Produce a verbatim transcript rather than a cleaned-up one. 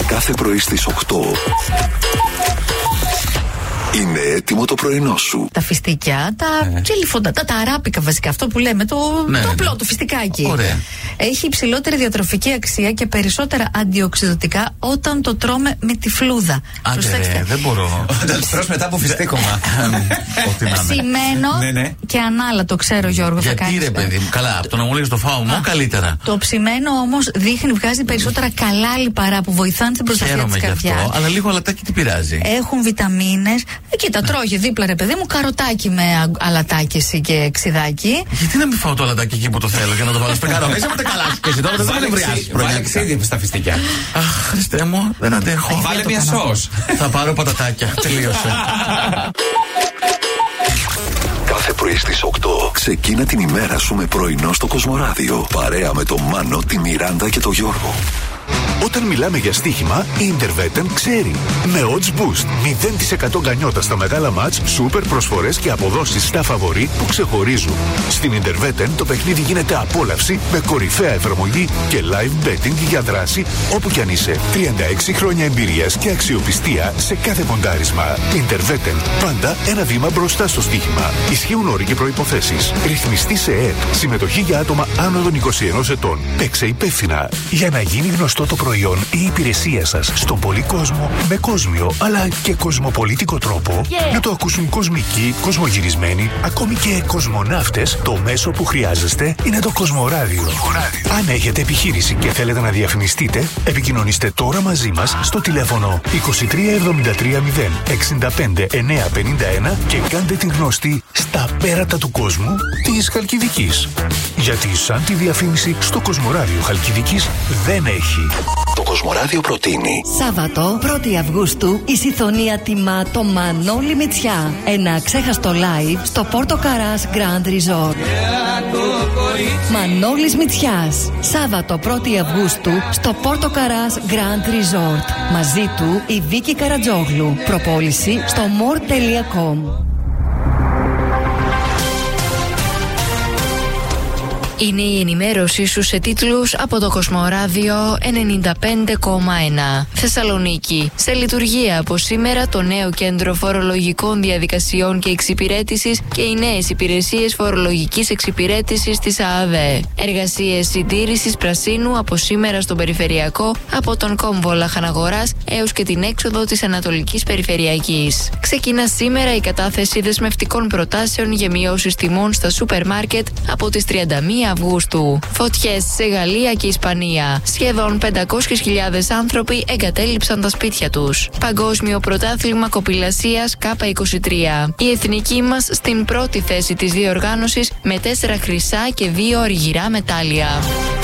Κάθε πρωί στις οκτώ. Είναι έτοιμο το πρωινό σου. Τα φιστίκια, τα ε. τσιλιφόντα, τα ταράπικα βασικά. Αυτό που λέμε, το, ναι, το απλό, ναι. το φιστικάκι. Ωραία. Έχει υψηλότερη διατροφική αξία και περισσότερα αντιοξυδοτικά όταν το τρώμε με τη φλούδα. Άντε ρε, δεν μπορώ. Όταν το τρως μετά από φιστίκωμα. Ψημένο ναι, ναι. και ανάλα, το ξέρω Γιώργο. Γιατί θα ρε παιδί μου, καλά, από το να μου λέγεις το φάω μου καλύτερα. Το ψημένο όμως δείχνει, βγάζει περισσότερα καλά λιπαρά που βοηθάνε στην προστασία της καρδιάς. Αυτό, αλλά λίγο αλατάκι τι πειράζει. Έχουν βιταμίνες. Κοίτα, τρώγε δίπλα ρε παιδί μου καροτάκι με αλατάκι εσύ και ξιδάκι. Γιατί να μην φάω το αλατάκι εκεί που το θέλω για να το βάλω στο καρό. Είσαι με τα καλά σου και εσύ τώρα δεν θα με βρειάσει. Βάλε ξύδι στα φιστικιά. Αχ, Χριστέ μου, δεν αντέχω. Βάλε μια σως. Θα πάρω πατατάκια. Τελείωσε. Κάθε πρωί στις οκτώ ξεκίνα την ημέρα σου με πρωινό στο Κοσμοράδιο. Παρέα με τον Μάνο, τη Μιράντα και τον Γιώργο. Όταν μιλάμε για στοίχημα, η Interveten ξέρει. Με Odds Boost, μηδέν τοις εκατό γκανιότα στα μεγάλα μάτς, σούπερ προσφορές και αποδόσεις στα φαβορί που ξεχωρίζουν. Στην Interveten το παιχνίδι γίνεται απόλαυση με κορυφαία εφαρμογή και live betting για δράση όπου κι αν είσαι. τριάντα έξι χρόνια εμπειρίας και αξιοπιστία σε κάθε ποντάρισμα. Interveten, πάντα ένα βήμα μπροστά στο στοίχημα. Ισχύουν όροι και προϋποθέσεις. Ρυθμιστή σε ΕΕΠ. Συμμετοχή για άτομα άνω των είκοσι ενός ετών. Παίξε υπεύθυνα. Για να γίνει γνωστό το προϊόν ή η υπηρεσία σας στον πολύ κόσμο με κόσμιο αλλά και κοσμοπολίτικο τρόπο, yeah. να το ακούσουν κοσμικοί, κοσμογυρισμένοι, ακόμη και κοσμοναύτες, το μέσο που χρειάζεστε είναι το Κοσμοράδιο. Αν έχετε επιχείρηση και θέλετε να διαφημιστείτε, επικοινωνήστε τώρα μαζί μας στο τηλέφωνο είκοσι τρία εβδομήντα τρία μηδέν εξήντα πέντε εννιακόσια πενήντα ένα και κάντε την γνωστή στα πέρατα του κόσμου της Χαλκιδικής. Γιατί σαν τη διαφήμιση στο Κοσμοράδιο Χαλκιδικής δεν έχει. Το Κοσμοράδιο προτείνει Σάββατο πρώτη Αυγούστου η Συθωνία τιμά το Μανώλη Μητσιά. Ένα ξέχαστο live στο Πόρτο Καράς Grand Resort. Μανώλης Μητσιάς. Σάββατο πρώτη Αυγούστου στο Πόρτο Καράς Grand Resort. Μαζί του η Βίκη Καρατζόγλου. Προπόληση στο more τελεία com. Είναι η ενημέρωσή σου σε τίτλους από το Κοσμοράδιο ενενήντα πέντε κόμμα ένα. Θεσσαλονίκη. Σε λειτουργία από σήμερα το νέο κέντρο φορολογικών διαδικασιών και εξυπηρέτησης και οι νέες υπηρεσίες φορολογικής εξυπηρέτησης της ΑΑΔΕ. Εργασίες συντήρησης πρασίνου από σήμερα στον Περιφερειακό από τον κόμβο Λαχαναγοράς έως και την έξοδο της Ανατολικής Περιφερειακής. Ξεκινά σήμερα η κατάθεση δεσμευτικών προτάσεων για μειώσεις τιμών στα σούπερ μάρκετ από τις τριάντα μία Αυγούστου. Φωτιές σε Γαλλία και Ισπανία. Σχεδόν πεντακόσιες χιλιάδες άνθρωποι εγκατέλειψαν τα σπίτια τους. Παγκόσμιο πρωτάθλημα κοπηλασίας Κάπα είκοσι τρία. Η εθνική μας στην πρώτη θέση της διοργάνωσης με τέσσερα χρυσά και δύο αργυρά μετάλλια.